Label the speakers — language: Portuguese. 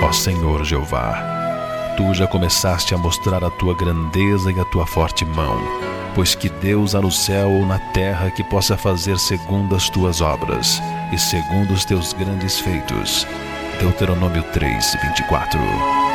Speaker 1: ó Senhor Jeová. Tu já começaste a mostrar a tua grandeza e a tua forte mão, pois que Deus há no céu ou na terra que possa fazer segundo as tuas obras e segundo os teus grandes feitos. Deuteronômio 3:24.